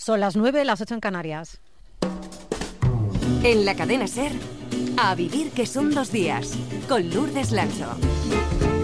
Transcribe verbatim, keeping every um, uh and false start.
Son las nueve, las ocho en Canarias. En la cadena SER, A Vivir que son dos días, con Lourdes Lancho.